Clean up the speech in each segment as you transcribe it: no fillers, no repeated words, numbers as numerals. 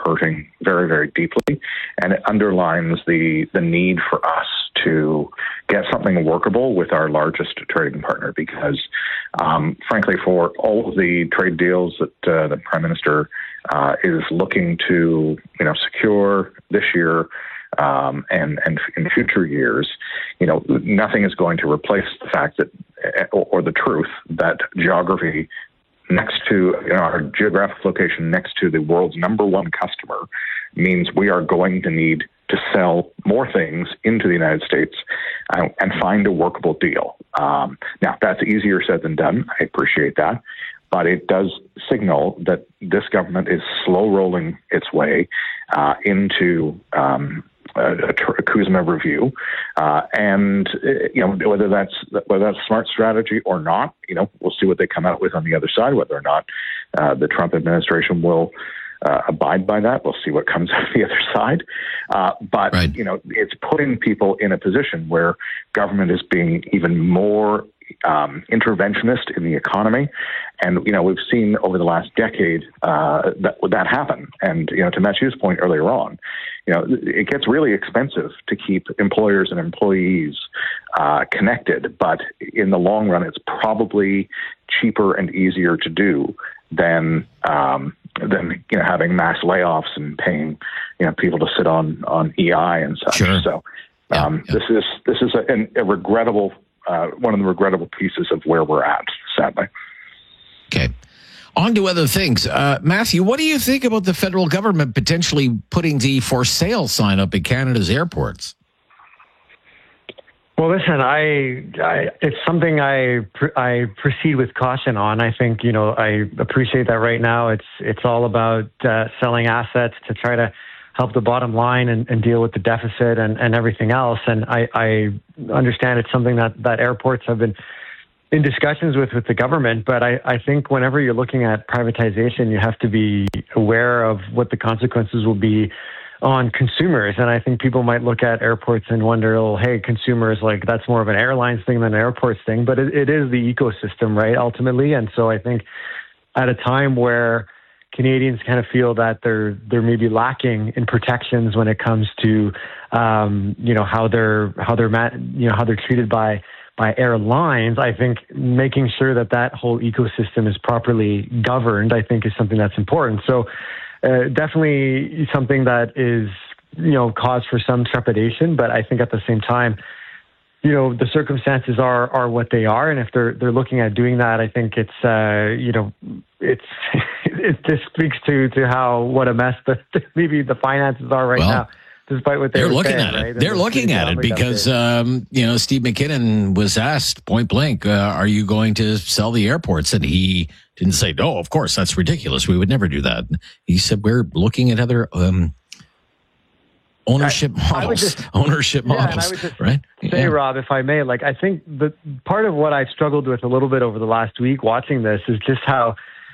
hurting very, very deeply. And it underlines the need for us to get something workable with our largest trading partner, because frankly, for all of the trade deals that the Prime Minister is looking to secure this year and in future years, nothing is going to replace the fact that, or the truth that geography next to our geographic location next to the world's number one customer means we are going to need to sell more things into the United States and find a workable deal. Now, that's easier said than done. I appreciate that. But it does signal that this government is slow rolling its way into a CUSMA review, and whether that's a smart strategy or not, we'll see what they come out with on the other side. Whether or not the Trump administration will abide by that, we'll see what comes out the other side. But right. It's putting people in a position where government is being even more interventionist in the economy, and we've seen over the last decade that happen. And to Matthew's point earlier on, it gets really expensive to keep employers and employees connected, but in the long run, it's probably cheaper and easier to do than having mass layoffs and paying people to sit on EI and such. Sure. So this is a regrettable. One of the regrettable pieces of where we're at, sadly. Okay. On to other things. Matthew, what do you think about the federal government potentially putting the for sale sign up at Canada's airports? Well, listen, it's something I proceed with caution on. I think, I appreciate that right now. It's all about selling assets to try to help the bottom line and deal with the deficit and everything else. And I understand it's something that airports have been in discussions with the government. But I think whenever you're looking at privatization, you have to be aware of what the consequences will be on consumers. And I think people might look at airports and wonder, oh, hey, consumers, like that's more of an airlines thing than an airports thing. But it is the ecosystem, right, ultimately. And so I think at a time where Canadians kind of feel that they're maybe lacking in protections when it comes to how they're treated by airlines. I think making sure that whole ecosystem is properly governed, I think, is something that's important. So definitely something that is cause for some trepidation, but I think at the same time, the circumstances are what they are, and if they're looking at doing that, I think it just speaks to what a mess maybe the finances are right now. Despite what they're looking at it, right? They're looking at it because Steve McKinnon was asked point blank, "Are you going to sell the airports?" And he didn't say, "No, of course, that's ridiculous. We would never do that." He said, "We're looking at other." Ownership models, right? Say, Rob, if I may, I think the part of what I've struggled with a little bit over the last week watching this is just how,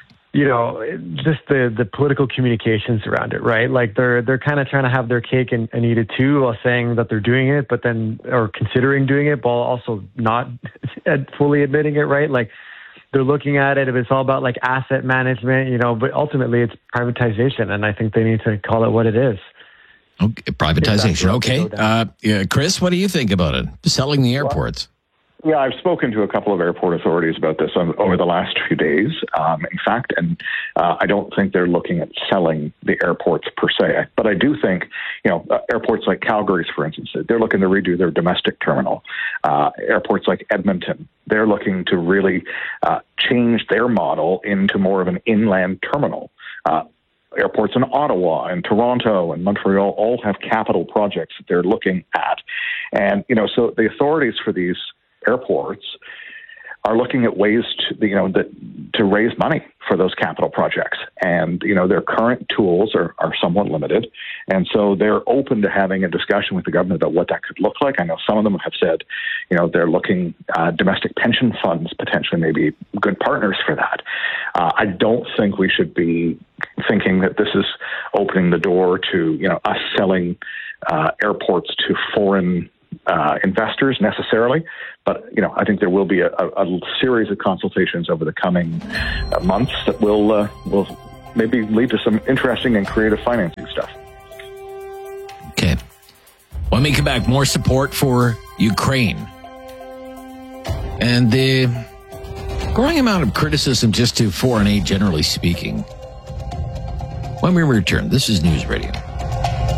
just the political communications around it, right? They're kind of trying to have their cake and eat it too, while saying that they're doing it, but then, or considering doing it, while also not fully admitting it, right? They're looking at it, if it's all about asset management, but ultimately it's privatization, and I think they need to call it what it is. Okay, privatization. Okay. Chris, what do you think about it? Selling the airports? Yeah, I've spoken to a couple of airport authorities about this over the last few days, in fact, and I don't think they're looking at selling the airports per se. But I do think, airports like Calgary's, for instance, they're looking to redo their domestic terminal. Airports like Edmonton, they're looking to really change their model into more of an inland terminal. Airports in Ottawa and Toronto and Montreal all have capital projects that they're looking at. And, so the authorities for these airports are looking at ways to raise money for those capital projects. And, their current tools are somewhat limited. And so they're open to having a discussion with the government about what that could look like. I know some of them have said, they're looking, domestic pension funds potentially may be good partners for that. I don't think we should be thinking that this is opening the door to, us selling airports to foreign investors necessarily, but I think there will be a series of consultations over the coming months that will maybe lead to some interesting and creative financing When we come back, more support for Ukraine. And the growing amount of criticism just to foreign aid, generally speaking. When we return, this is News Radio.